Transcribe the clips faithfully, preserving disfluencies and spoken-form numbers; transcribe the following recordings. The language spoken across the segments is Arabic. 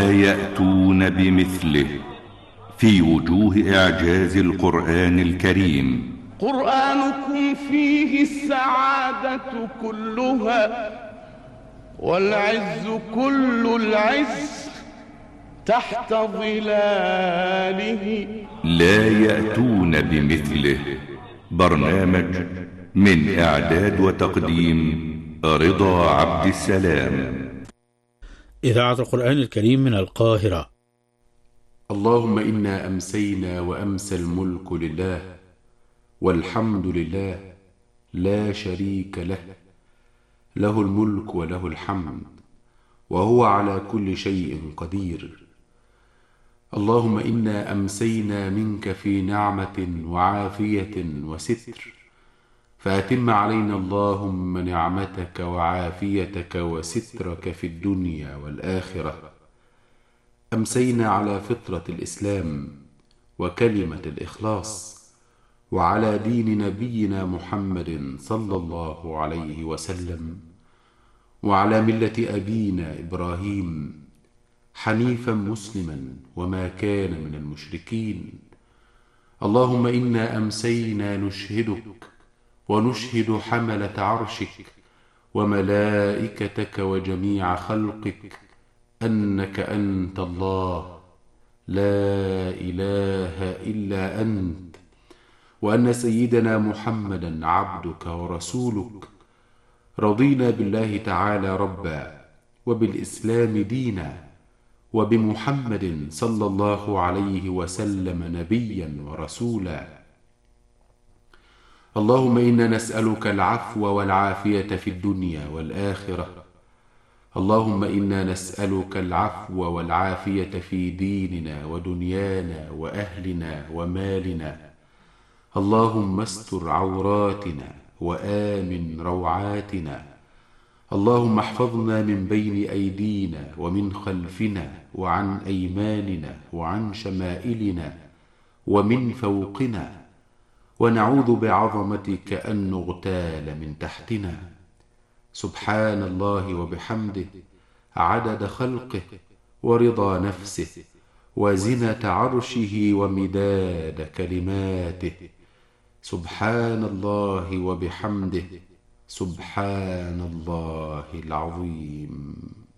لا يأتون بمثله في وجوه إعجاز القرآن الكريم. قرآنكم فيه السعادة كلها والعز كل العز تحت ظلاله. لا يأتون بمثله، برنامج من إعداد وتقديم رضا عبد السلام. إذاعة القرآن الكريم من القاهرة. اللهم إنا أمسينا وأمسى الملك لله والحمد لله لا شريك له، له الملك وله الحمد وهو على كل شيء قدير. اللهم إنا أمسينا منك في نعمة وعافية وستر، فأتم علينا اللهم نعمتك وعافيتك وسترك في الدنيا والآخرة. أمسينا على فطرة الإسلام وكلمة الإخلاص، وعلى دين نبينا محمد صلى الله عليه وسلم، وعلى ملة أبينا إبراهيم حنيفا مسلما وما كان من المشركين. اللهم إنا أمسينا نشهدك ونشهد حملة عرشك وملائكتك وجميع خلقك أنك أنت الله لا إله إلا أنت، وأن سيدنا محمدا عبدك ورسولك. رضينا بالله تعالى ربا وبالإسلام دينا وبمحمد صلى الله عليه وسلم نبيا ورسولا. اللهم إنا نسألك العفو والعافية في الدنيا والآخرة. اللهم إنا نسألك العفو والعافية في ديننا ودنيانا وأهلنا ومالنا. اللهم استر عوراتنا وآمن روعاتنا. اللهم احفظنا من بين أيدينا ومن خلفنا وعن أيماننا وعن شمائلنا ومن فوقنا، ونعوذ بعظمتك أن نغتال من تحتنا. سبحان الله وبحمده عدد خلقه ورضا نفسه وزنة عرشه ومداد كلماته. سبحان الله وبحمده سبحان الله العظيم.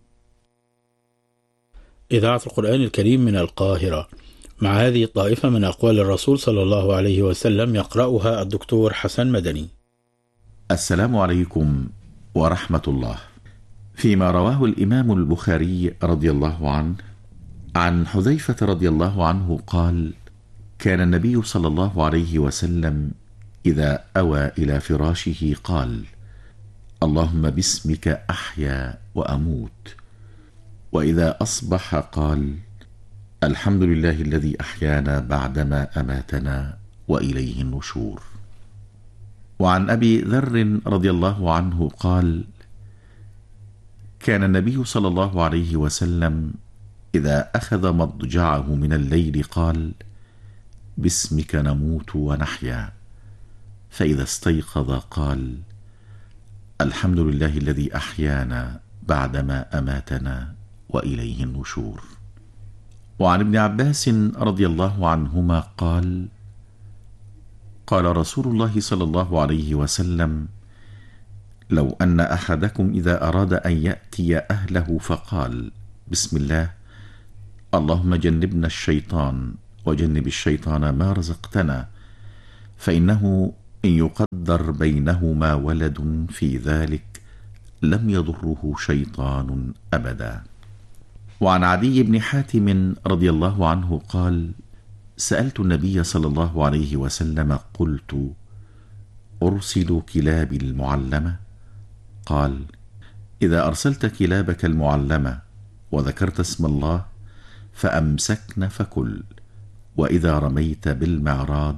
إذاعة القرآن الكريم من القاهرة. مع هذه الطائفة من أقوال الرسول صلى الله عليه وسلم يقرأها الدكتور حسن مدني. السلام عليكم ورحمة الله. فيما رواه الإمام البخاري رضي الله عنه عن حذيفة رضي الله عنه قال: كان النبي صلى الله عليه وسلم إذا أوى إلى فراشه قال: اللهم باسمك أحيا وأموت. وإذا أصبح قال: الحمد لله الذي أحيانا بعدما أماتنا وإليه النشور. وعن أبي ذر رضي الله عنه قال: كان النبي صلى الله عليه وسلم إذا أخذ مضجعه من الليل قال: باسمك نموت ونحيا. فإذا استيقظ قال: الحمد لله الذي أحيانا بعدما أماتنا وإليه النشور. وعن ابن عباس رضي الله عنهما قال: قال رسول الله صلى الله عليه وسلم: لو أن أحدكم إذا أراد أن يأتي أهله فقال: بسم الله، اللهم جنبنا الشيطان وجنب الشيطان ما رزقتنا، فإنه إن يقدر بينهما ولد في ذلك لم يضره شيطان أبدا. وعن عدي بن حاتم رضي الله عنه قال: سألت النبي صلى الله عليه وسلم قلت: أرسل كلابي المعلمة؟ قال: إذا أرسلت كلابك المعلمة وذكرت اسم الله فأمسكن فكل، وإذا رميت بالمعراض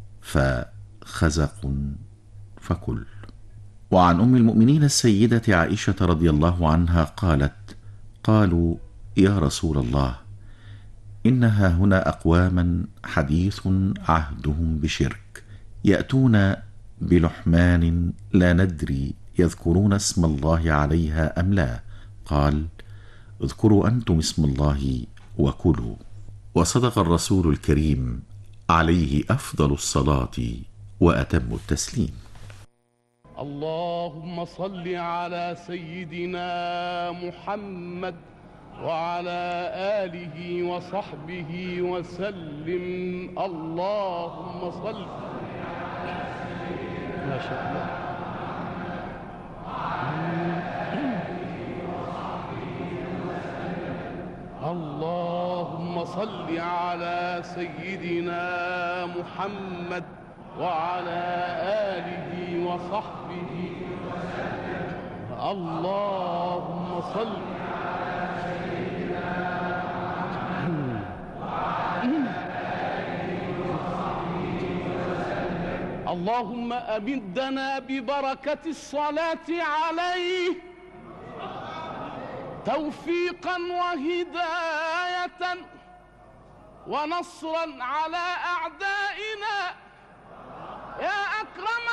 فخزق فكل. وعن أم المؤمنين السيدة عائشة رضي الله عنها قالت: قالوا: يا رسول الله، إنها هنا أقواما حديث عهدهم بشرك، يأتون بلحمان لا ندري يذكرون اسم الله عليها أم لا. قال: اذكروا أنتم اسم الله وكلوا. وصدق الرسول الكريم عليه أفضل الصلاة وأتم التسليم. اللهم صل على سيدنا محمد وعلى آله وصحبه وسلم. اللهم صل ما شاء الله. اللهم صل على سيدنا محمد وعلى آله وصحبه وسلم. اللهم صل على سيدنا محمد وعلى آله وصحبه وسلم. اللهم أمدنا ببركة الصلاة عليه توفيقا وهداية ونصرا على أعدائنا